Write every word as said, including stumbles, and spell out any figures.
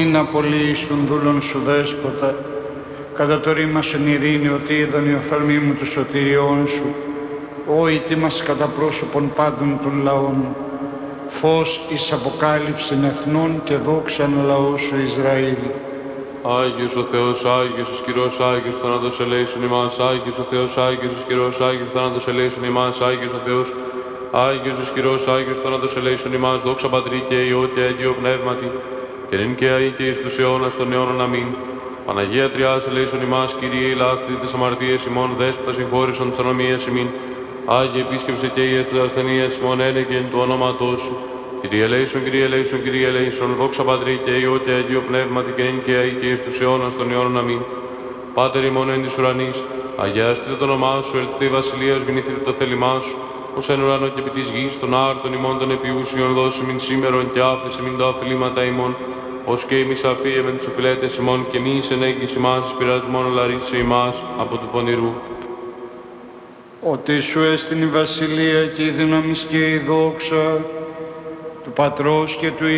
μην απολύσουν δούλων σου δέσποτα, κατά το ρήμα εν ειρήνη ότι είδον η οφθαλμή μου του σωτηριών σου, ο ητήμας κατά πρόσωπον πάντων των λαών, φως εις αποκάλυψην εθνών και δόξαν λαό σου Ισραήλ. Άγιος ο Θεός, Άγιος ο Σκυρός, Άγιος ο θάνατος ελέησον ημάς, Άγιος ο Θεός, Άγιος ο Σκυρός, Άγιος ο θάνατος ελέησον ημάς, Άγιος ο Θεός, Άγιος ο Σκυρός, Άγιος ο θάνατος ελέησον ημάς, δόξα Πατρί και Υιό και Αγίο Πνεύματι, και νυν και αεί και εις τους αιώνας των αιώνων αμήν. Παναγία Τριάς ελέησον ημάς, Κύριε ηλάστη τις αμαρτίες ημών, δέσποτα συγχώρησον τις ανομίες ημίν. Άγιε επίσκεψε και εις τις ασθενείες ημών ένεκεν του ονόματός σου. Κύριε ελέησον, Κύριε ελέησον, Κύριε ελέησον, δόξα Πατρί και Υιό και Αγίο Πνεύματι, και νυν και αεί και εις τους αιώνας των αιώνων αμήν. Πάτερ ημών εν της ουρανής, αγιαστείτε το όνομά σου, ελθείτε η βασιλεία σου, γεννηθείτε το θέλημά σου, ως εν ουρανό και επί της γης, των άρτων ημών των επιούσιων δώσου μην σήμερον και άφησε μην τα οφειλήματα ημών, ως και εμείς αφίεμεν τους οφειλέτες ημών, και μη εις ενέγγις ημάς εις πειρασμόν, αλλά ρίσε ημάς από του πονηρού. Ότι σου έστειν η βασιλεία και η δύναμις και η δόξα του Πατρός και του